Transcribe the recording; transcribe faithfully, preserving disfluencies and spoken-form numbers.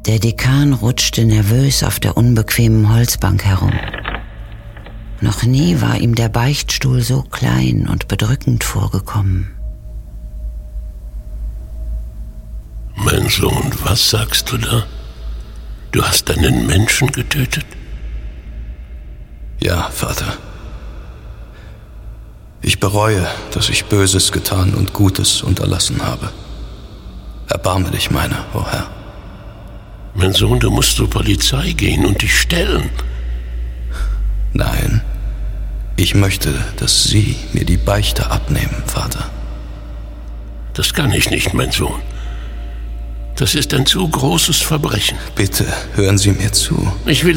Der Dekan rutschte nervös auf der unbequemen Holzbank herum. Noch nie war ihm der Beichtstuhl so klein und bedrückend vorgekommen. Mein Sohn, was sagst du da? Du hast einen Menschen getötet? Ja, Vater. Ich bereue, dass ich Böses getan und Gutes unterlassen habe. Erbarme dich meiner, o Herr. Mein Sohn, du musst zur Polizei gehen und dich stellen. Nein, ich möchte, dass Sie mir die Beichte abnehmen, Vater. Das kann ich nicht, mein Sohn. Das ist ein zu großes Verbrechen. Bitte, hören Sie mir zu. Ich will